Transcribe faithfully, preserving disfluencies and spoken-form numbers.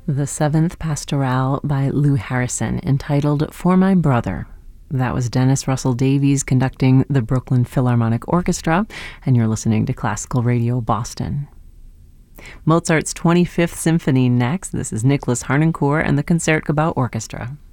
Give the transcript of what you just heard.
The Seventh Pastoral by Lou Harrison, entitled For My Brother. That was Dennis Russell Davies conducting the Brooklyn Philharmonic Orchestra, and you're listening to Classical Radio Boston. Mozart's twenty-fifth Symphony next. This is Nicholas Harnoncourt and the Concertgebouw Orchestra.